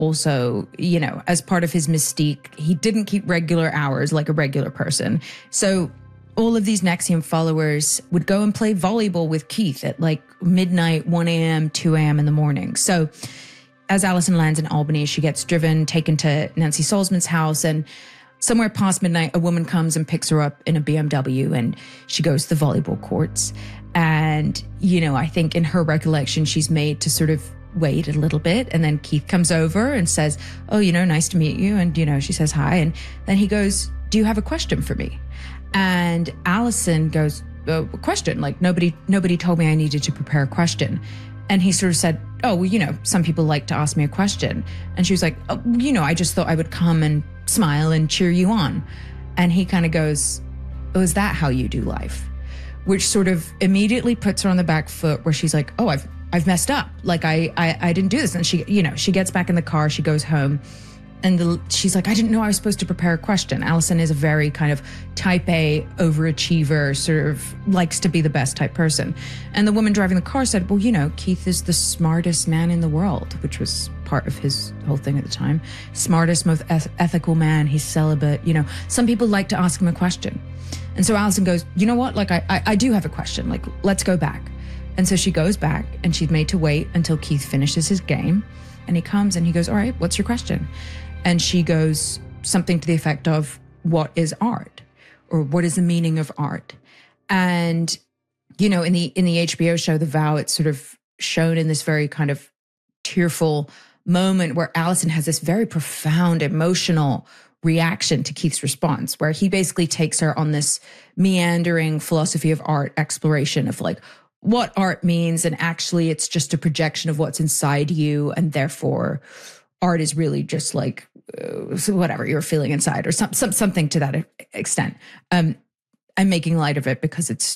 also, as part of his mystique, he didn't keep regular hours like a regular person. So all of these NXIVM followers would go and play volleyball with Keith at like midnight, 1 a.m., 2 a.m. in the morning. So as Allison lands in Albany, she gets driven, taken to Nancy Salzman's house, and somewhere past midnight, a woman comes and picks her up in a BMW, and she goes to the volleyball courts. And, I think in her recollection, she's made to sort of wait a little bit. And then Keith comes over and says, oh, nice to meet you. And, she says hi. And then he goes, do you have a question for me? And Allison goes, a question? Like nobody told me I needed to prepare a question. And he sort of said, oh, well, some people like to ask me a question. And she was like, oh, I just thought I would come and smile and cheer you on. And he kind of goes, oh, is that how you do life? Which sort of immediately puts her on the back foot where she's like, oh, I've messed up. Like I didn't do this. And she, she gets back in the car, she goes home. And she's like, I didn't know I was supposed to prepare a question. Allison is a very kind of type A overachiever, sort of likes to be the best type person. And the woman driving the car said, well, Keith is the smartest man in the world, which was part of his whole thing at the time. Smartest, most ethical man. He's celibate. Some people like to ask him a question. And so Allison goes, you know what? Like, I do have a question. Like, let's go back. And so she goes back, and she's made to wait until Keith finishes his game. And he comes and he goes, all right, what's your question? And she goes something to the effect of, what is art? Or what is the meaning of art? And, in the HBO show, The Vow, it's sort of shown in this very kind of tearful moment where Allison has this very profound emotional reaction to Keith's response, where he basically takes her on this meandering philosophy of art exploration of like what art means. And actually it's just a projection of what's inside you. And therefore art is really just like whatever you're feeling inside, or something to that extent. I'm making light of it because it's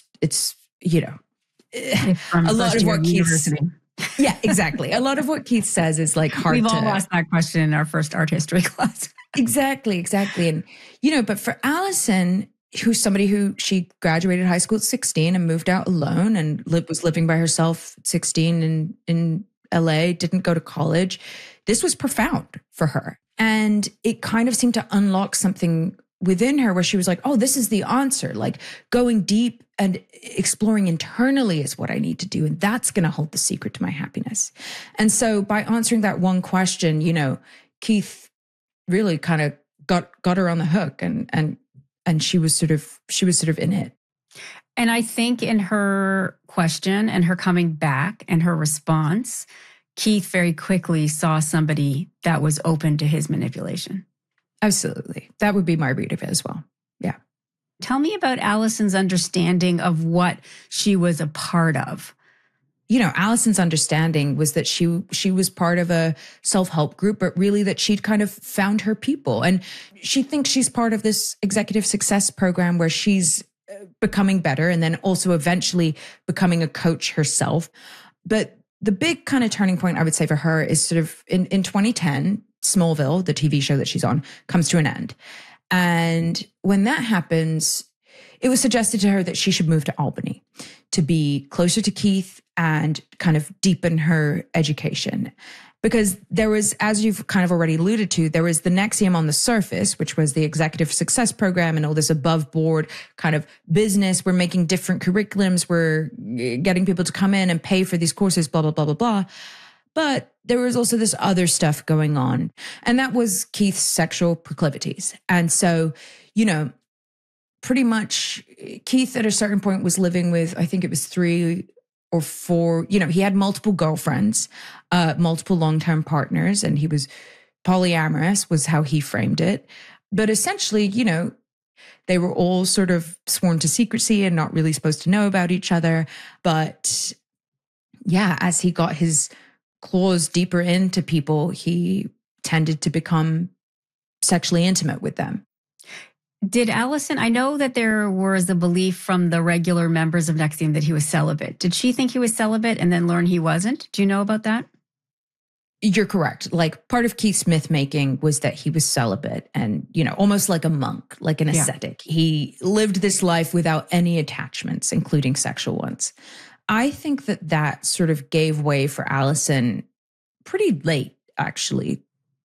a lot of what Keith. Yeah, exactly. A lot of what Keith says is like hard. We've all asked that question in our first art history class. Exactly. And but for Allison, who's somebody who she graduated high school at 16 and moved out alone and was living by herself at 16 in LA, didn't go to college. This was profound for her. And it kind of seemed to unlock something within her where she was like, oh, this is the answer. Like going deep and exploring internally is what I need to do. And that's going to hold the secret to my happiness. And so by answering that one question, Keith really kind of got her on the hook, and she was sort of in it. And I think in her question and her coming back and her response, Keith very quickly saw somebody that was open to his manipulation. Absolutely. That would be my read of it as well. Yeah. Tell me about Allison's understanding of what she was a part of. Allison's understanding was that she was part of a self-help group, but really that she'd kind of found her people. And she thinks she's part of this executive success program where she's becoming better and then also eventually becoming a coach herself. But the big kind of turning point, I would say, for her is sort of in 2010, Smallville, the TV show that she's on, comes to an end. And when that happens, it was suggested to her that she should move to Albany to be closer to Keith and kind of deepen her education. Because there was, as you've kind of already alluded to, there was the NXIVM on the surface, which was the Executive Success Program and all this above board kind of business. We're making different curriculums. We're getting people to come in and pay for these courses, blah, blah, blah, blah, blah. But there was also this other stuff going on. And that was Keith's sexual proclivities. And so, pretty much Keith at a certain point was living with, I think it was 3 or 4, he had multiple girlfriends, multiple long-term partners, and he was polyamorous was how he framed it. But essentially, they were all sort of sworn to secrecy and not really supposed to know about each other. But yeah, as he got his claws deeper into people, he tended to become sexually intimate with them. Did Allison, I know that there was a belief from the regular members of NXIVM that he was celibate. Did she think he was celibate and then learn he wasn't? Do you know about that? You're correct. Like part of Keith's myth making was that he was celibate and, almost like a monk, like an ascetic. He lived this life without any attachments, including sexual ones. I think that sort of gave way for Allison pretty late, actually.